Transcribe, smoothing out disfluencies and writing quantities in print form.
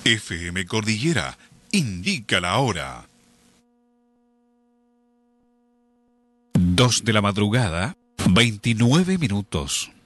FM Cordillera indica la hora. 2 de la madrugada, 29 minutos.